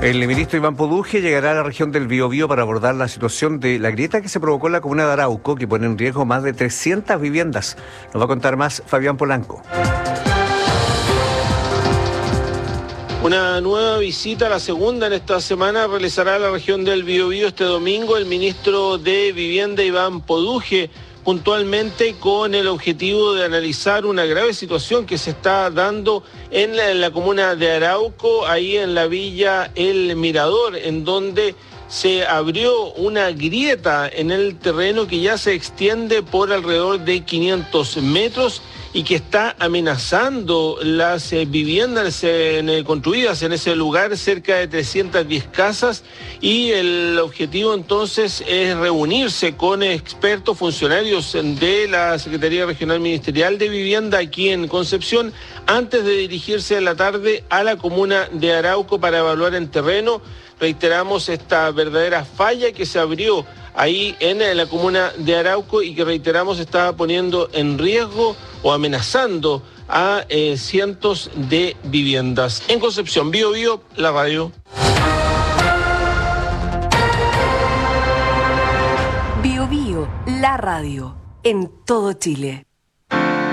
El ministro Iván Poduje llegará a la región del Biobío para abordar la situación de la grieta que se provocó en la comuna de Arauco, que pone en riesgo más de 300 viviendas. Nos va a contar más Fabián Polanco. Una nueva visita, la segunda en esta semana, realizará a la región del Biobío este domingo el ministro de Vivienda Iván Poduje, puntualmente con el objetivo de analizar una grave situación que se está dando en la comuna de Arauco, ahí en la villa El Mirador, en donde se abrió una grieta en el terreno que ya se extiende por alrededor de 500 metros y que está amenazando las viviendas construidas en ese lugar, cerca de 310 casas, y el objetivo entonces es reunirse con expertos, funcionarios de la Secretaría Regional Ministerial de Vivienda aquí en Concepción, antes de dirigirse en la tarde a la comuna de Arauco para evaluar en terreno. Reiteramos esta verdadera falla que se abrió ahí en la comuna de Arauco y que, reiteramos, estaba poniendo en riesgo o amenazando a cientos de viviendas. En Concepción, Biobío, la radio. Biobío, la radio, en todo Chile.